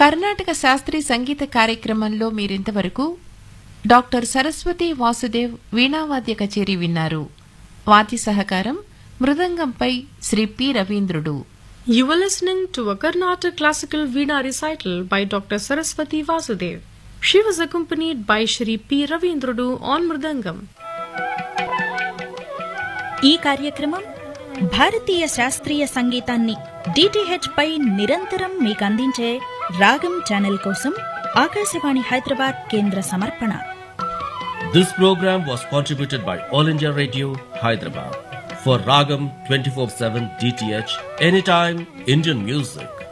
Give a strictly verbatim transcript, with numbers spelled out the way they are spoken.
కర్ణాటక శాస్త్రీయ సంగీత కార్యక్రమంలో మీరింతవరకు డాక్టర్ సరస్వతి వాసుదేవ్ వీణావాద్య కచేరీ విన్నారు. వాద్య సహకారం మృదంగంపై Shri P రవీంద్రుడు. You were listening to a Carnatic classical Veena recital by Doctor Saraswati Vasudev. She was accompanied by Shri P. Ravindrudu on Mridangam. ఈ కార్యక్రమం భారతీయ శాస్త్రీయ సంగీతాన్ని డిటిహెచ్ పై నిరంతరం మీకు అందించే రాగం ఛానల్ కోసం ఆకాశవాణి హైదరాబాద్ కేంద్ర సమర్పణ. This program was contributed by All India Radio, Hyderabad. For Ragam twenty-four seven D T H, anytime Indian music.